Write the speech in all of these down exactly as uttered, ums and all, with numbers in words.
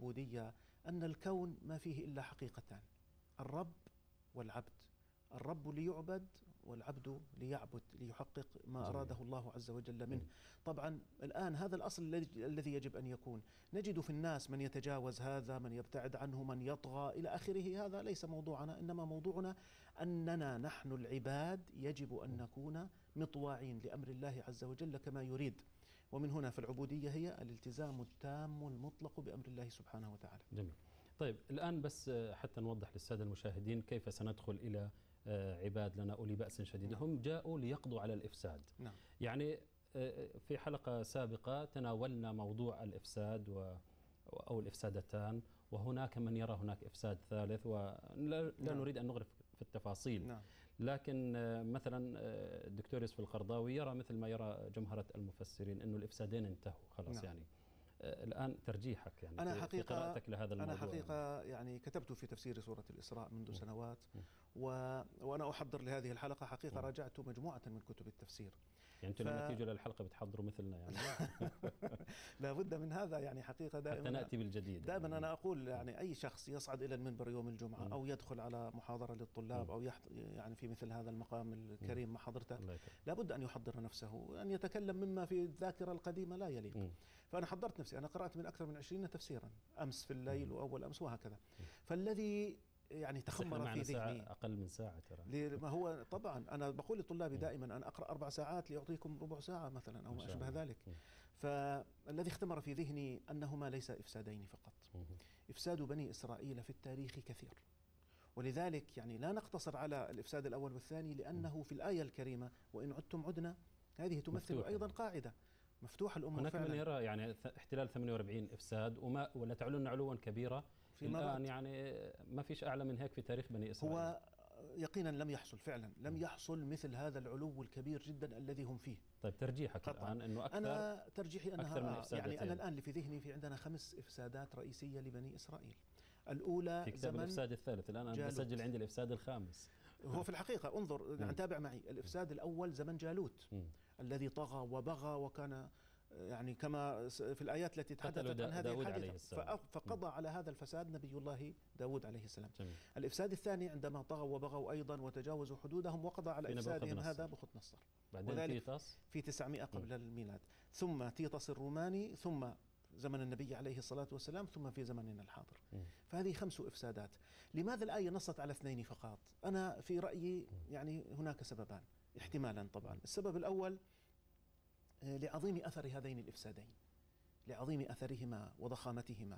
العبودية أن الكون ما فيه إلا حقيقتان: الرب والعبد. الرب ليعبد والعبد ليعبد ليحقق ما أراده الله عز وجل منه. طبعا الآن هذا الأصل الذي يجب أن يكون. نجد في الناس من يتجاوز هذا، من يبتعد عنه، من يطغى إلى آخره. هذا ليس موضوعنا، إنما موضوعنا أننا نحن العباد يجب أن نكون مطواعين لأمر الله عز وجل كما يريد. ومن هنا فالعبودية هي الالتزام التام المطلق بأمر الله سبحانه وتعالى. جميل. طيب الآن بس حتى نوضح للسادة المشاهدين كيف سندخل إلى عباد لنا أولي بأس شديد. نعم. هم جاءوا ليقضوا على الإفساد. نعم. يعني في حلقة سابقة تناولنا موضوع الإفساد و أو الإفسادتان، وهناك من يرى هناك إفساد ثالث، ولا نعم. نريد أن نغرف في التفاصيل. نعم. لكن مثلا الدكتور يوسف القرضاوي يرى مثل ما يرى جمهرة المفسرين أنه الإفسادين انتهوا خلاص. نعم. يعني الآن ترجيحك يعني أنا في حقيقة قراءتك لهذا الموضوع. أنا حقيقة يعني كتبت في تفسير سورة الإسراء منذ سنوات، و... وأنا أحضر لهذه الحلقة حقيقة راجعت مجموعة من كتب التفسير. يعني أنتم ف... لما تيجوا للحلقة بتحضروا مثلنا يعني. لا بد من هذا يعني حقيقة. دائما حتى نأتي بالجديد. دائما يعني. أنا أقول يعني أي شخص يصعد إلى المنبر يوم الجمعة أو يدخل على محاضرة للطلاب أو يحض... يعني في مثل هذا المقام الكريم ما حضرته، لا بد أن يحضر نفسه، أن يتكلم مما في الذاكرة القديمة لا يليق. م. فأنا حضرت نفسي، أنا قرأت من أكثر من عشرين تفسيرا أمس في الليل وأول أمس وهكذا. فالذي يعني تخمر في ذهني أقل من ساعة ترى. ما هو طبعا أنا بقول لطلابي دائما أنا أقرأ أربع ساعات ليعطيكم ربع ساعة مثلا أو ما أشبه ذلك. فالذي اختمر في ذهني أنهما ليس إفسادين فقط. إفساد بني إسرائيل في التاريخ كثير، ولذلك يعني لا نقتصر على الإفساد الأول والثاني، لأنه في الآية الكريمة وإن عدتم عدنا هذه تمثل مفتوح. أيضا قاعدة مفتوح الأمور. هناك من يرى يعني احتلال ثمانية وأربعين إفساد وما ولا تعلن علوا كبيرا الآن، يعني ما فيش أعلى من هيك في تاريخ بني إسرائيل. هو يقينا لم يحصل فعلا، لم يحصل مثل هذا العلو الكبير جدا الذي هم فيه. طيب ترجيحك قطعاً. الآن أنه أكثر؟ أنا ترجيحي أنها أكثر يعني أنا الآن اللي في ذهني في عندنا خمس إفسادات رئيسية لبني إسرائيل. الأولى في كتاب الإفساد الثالث، الآن أنا بسجل عندي الإفساد الخامس. هو في الحقيقة انظر يعني تابع معي. الإفساد الأول زمن جالوت م. الذي طغى وبغى وكان يعني كما في الآيات التي تحدثت عن هذه الحادثة، فقضى على هذا الفساد نبي الله داود عليه السلام. جميل. الإفساد الثاني عندما طغوا وبغوا أيضا وتجاوزوا حدودهم وقضى على إفسادهم هذا بخت نصر، بعدين تيطس في تسعمائة قبل م. الميلاد، ثم تيطس الروماني، ثم زمن النبي عليه الصلاة والسلام، ثم في زمننا الحاضر. م. فهذه خمس إفسادات. لماذا الآية نصت على اثنين فقط؟ أنا في رأيي يعني هناك سببان احتمالا. طبعا السبب الأول لعظيم أثر هذين الإفسادين، لعظيم أثرهما وضخامتهما،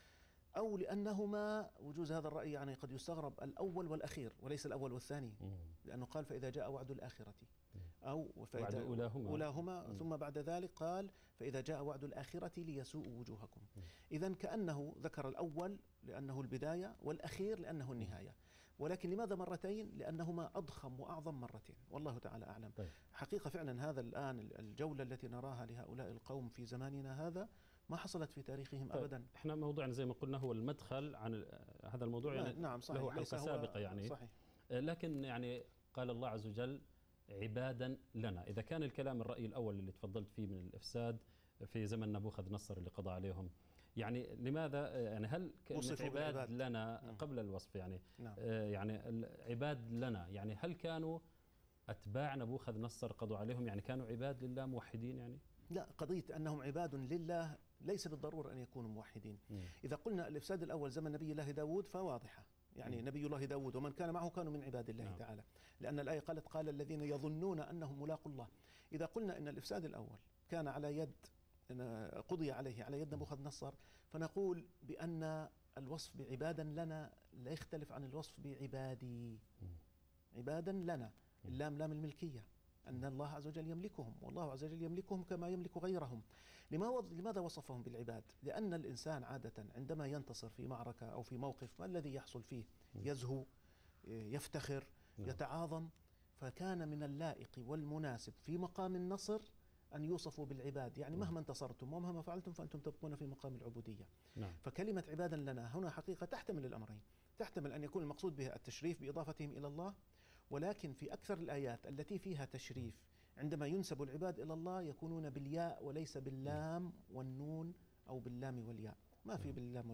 أو لأنهما وجوز هذا الرأي يعني قد يستغرب الأول والأخير وليس الأول والثاني، لأنه قال فإذا جاء وعد الآخرة أو وعد أولاهما, أولاهما ثم بعد ذلك قال فإذا جاء وعد الآخرة ليسوءوا وجوهكم. إذن كأنه ذكر الأول لأنه البداية والأخير لأنه النهاية، ولكن لماذا مرتين؟ لأنهما أضخم وأعظم مرتين، والله تعالى أعلم. طيب. حقيقة فعلا هذا الآن الجولة التي نراها لهؤلاء القوم في زماننا هذا ما حصلت في تاريخهم. طيب. أبدا. احنا موضوعنا زي ما قلنا هو المدخل عن هذا الموضوع، يعني نعم صحيح. له حلقة سابقة يعني صحيح. لكن يعني قال الله عز وجل عبادا لنا. إذا كان الكلام الرأي الأول اللي تفضلت فيه من الإفساد في زمن نبوخذ نصر اللي قضى عليهم، يعني لماذا يعني هل كلمة عباد لنا م. قبل الوصف يعني نعم. آه يعني العباد لنا يعني هل كانوا أتباع نبوخذ نصر قضوا عليهم، يعني كانوا عباد لله موحدين؟ يعني لا، قضية أنهم عباد لله ليس بالضرورة أن يكونوا موحدين. م. إذا قلنا الإفساد الأول زمن نبي الله داود فواضحة، يعني م. نبي الله داود ومن كان معه كانوا من عباد الله نعم. تعالى، لأن الآية قالت قال الذين يظنون أنهم ملاقوا الله. إذا قلنا أن الإفساد الأول كان على يد قضي عليه على يد نبوخذ نصر، فنقول بأن الوصف بعبادا لنا لا يختلف عن الوصف بعبادي. م. عبادا لنا، اللام لام الملكية، أن الله عز وجل يملكهم، والله عز وجل يملكهم كما يملك غيرهم. لماذا وصفهم بالعباد؟ لأن الإنسان عادة عندما ينتصر في معركة أو في موقف ما الذي يحصل فيه؟ يزهو، يفتخر، يتعاظم، فكان من اللائق والمناسب في مقام النصر أن يوصفوا بالعباد، يعني مهما انتصرتم ومهما فعلتم فأنتم تبقون في مقام العبودية. نعم. فكلمة عبادا لنا هنا حقيقة تحتمل الأمرين، تحتمل أن يكون المقصود بها التشريف بإضافتهم إلى الله، ولكن في أكثر الآيات التي فيها تشريف عندما ينسب العباد إلى الله يكونون بالياء وليس باللام والنون أو باللام والياء، ما في باللام